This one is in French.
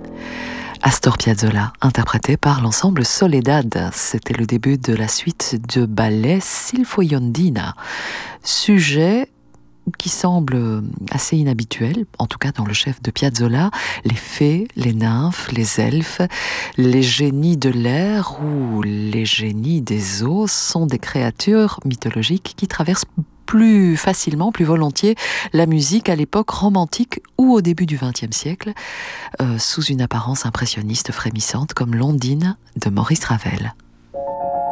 Astor Piazzolla, interprété par l'ensemble Soledad. C'était le début de la suite de ballet Silfoiondina. Sujet qui semble assez inhabituel, en tout cas dans le chef de Piazzolla, les fées, les nymphes, les elfes, les génies de l'air ou les génies des eaux sont des créatures mythologiques qui traversent plus facilement, plus volontiers la musique à l'époque romantique ou au début du XXe siècle, sous une apparence impressionniste frémissante comme l'Ondine de Maurice Ravel.